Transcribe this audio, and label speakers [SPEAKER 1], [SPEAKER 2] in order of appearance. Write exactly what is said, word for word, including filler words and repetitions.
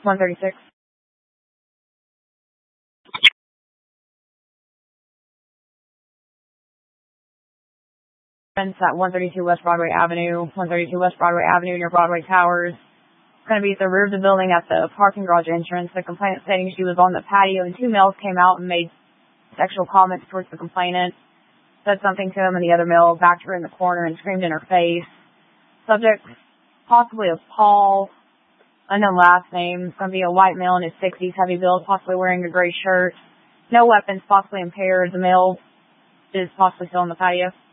[SPEAKER 1] one thirty-six. At one thirty-two West Broadway Avenue, one thirty-two West Broadway Avenue near Broadway Towers. It's going to be at the rear of the building at the parking garage entrance. The complainant stating she was on the patio and two males came out and made sexual comments towards the complainant. Said something to him and the other male backed her in the corner and screamed in her face. Subject possibly a Paul, unknown last name. It's going to be a white male in his sixties, heavy build, possibly wearing a gray shirt. No weapons, possibly impaired. The male is possibly still on the patio.